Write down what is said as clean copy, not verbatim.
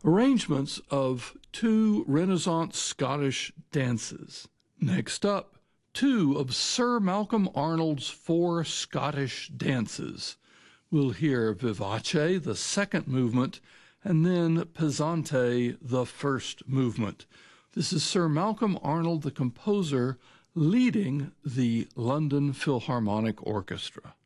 arrangements of two Renaissance Scottish dances. Next up, two of Sir Malcolm Arnold's four Scottish dances. We'll hear Vivace, the second movement, and then Pesante, the first movement. This is Sir Malcolm Arnold, the composer, leading the London Philharmonic Orchestra.